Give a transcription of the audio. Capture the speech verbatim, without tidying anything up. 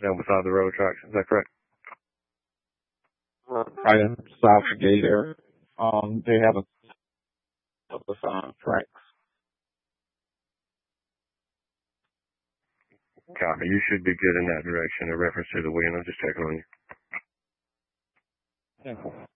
down beside the railroad tracks. Is that correct? Right in South Gate area. Um, they have a couple of uh, tracks. Copy. You should be good in that direction. A reference to the wind. I'm just checking on you. Yeah.